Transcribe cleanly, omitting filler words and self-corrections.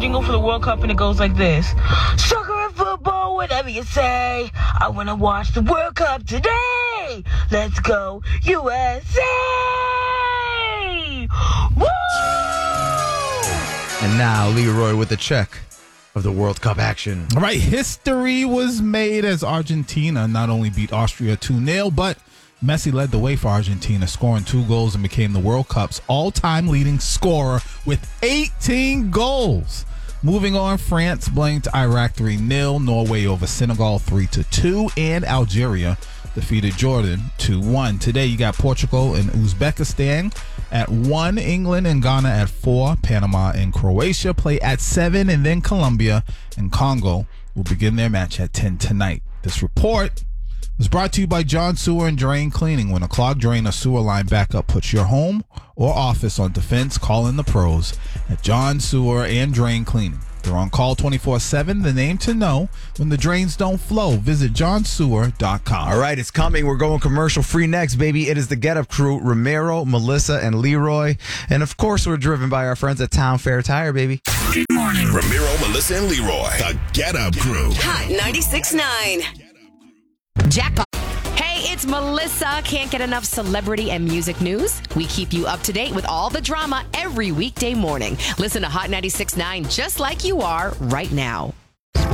jingle for the World Cup, and it goes like this. Soccer and football, whatever you say. I want to watch the World Cup today. Let's go, USA! Woo! And now Leroy with the check of the World Cup action. All right, history was made as Argentina not only beat Austria 2-0, but Messi led the way for Argentina, scoring 2 goals and became the World Cup's all-time leading scorer with 18 goals. Moving on, France blanked Iraq 3-0, Norway over Senegal 3-2, and Algeria defeated Jordan 2-1. Today you got Portugal and Uzbekistan at 1, England and Ghana at 4, Panama and Croatia play at 7, and then Colombia and Congo will begin their match at 10 tonight. This report was brought to you by John Sewer and Drain Cleaning. When a clogged drain or sewer line backup puts your home or office on defense, call in the pros at John Sewer and Drain Cleaning. They're on call 24/7, the name to know when the drains don't flow. Visit johnsewer.com. All right, it's coming. We're going commercial free next, baby. It is the Get Up Crew, Ramiro, Melissa, and Leroy. And, of course, we're driven by our friends at Town Fair Tire, baby. Good morning. Ramiro, Melissa, and Leroy. The Get Up Crew. Hot 96.9. Jackpot. Hey, it's Melissa. Can't get enough celebrity and music news? We keep you up to date with all the drama every weekday morning. Listen to Hot 96.9 just like you are right now.